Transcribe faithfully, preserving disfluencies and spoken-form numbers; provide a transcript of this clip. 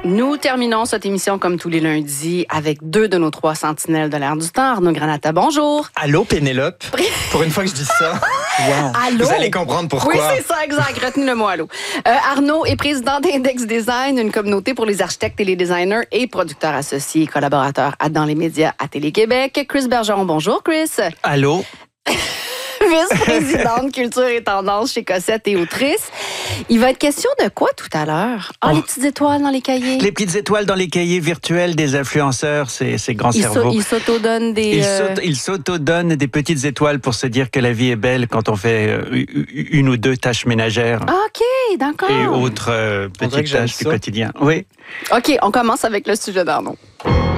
Nous terminons cette émission comme tous les lundis avec deux de nos trois sentinelles de l'air du temps. Arnaud Granata, bonjour. Allô, Pénélope. Pour une fois que je dis ça. Wow. Allô? Vous allez comprendre pourquoi. Oui, c'est ça, exact. Retenez le mot allô. Euh, Arnaud est président d'Index Design, une communauté pour les architectes et les designers et producteurs associés et collaborateurs à Dans les médias à Télé-Québec. Chris Bergeron, bonjour Chris. Allô. Vice-présidente culture et tendance chez Cossette et autrice. Il va être question de quoi tout à l'heure? Ah, oh, les petites étoiles dans les cahiers. Les petites étoiles dans les cahiers virtuels des influenceurs, ces, ces grands ils cerveaux. Ils s'auto-donnent des... Ils, euh... s'auto, ils s'auto-donnent des petites étoiles pour se dire que la vie est belle quand on fait une ou deux tâches ménagères. Ah, OK, d'accord. Et autres euh, petites tâches du quotidien. Oui. OK, on commence avec le sujet d'Arnaud.